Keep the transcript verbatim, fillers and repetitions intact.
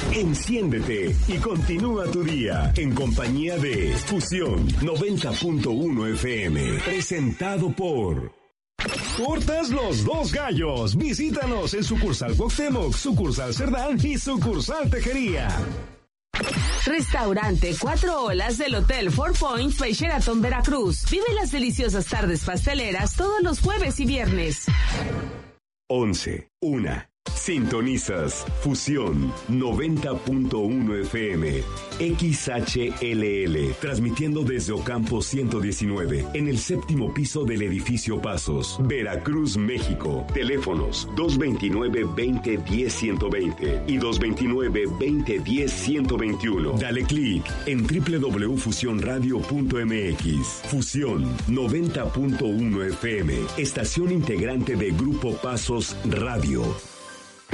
Enciéndete y continúa tu día en compañía de Fusión noventa punto uno F M. Presentado por Tortas Los Dos Gallos. Visítanos en sucursal Cuauhtémoc, sucursal Cerdán y sucursal Tejería. Restaurante Cuatro Olas del Hotel Four Points by Sheraton Veracruz. Vive las deliciosas tardes pasteleras todos los jueves y viernes. once, una. Sintonizas Fusión noventa punto uno F M, X H L L, transmitiendo desde Ocampo ciento diecinueve, en el séptimo piso del edificio Pasos, Veracruz, México. Teléfonos dos veintinueve, veinte, diez, ciento veinte y dos veintinueve, veinte, diez, ciento veintiuno. Dale clic en doble u doble u doble u punto fusión radio punto m x. Fusión noventa punto uno F M, estación integrante de Grupo Pasos Radio.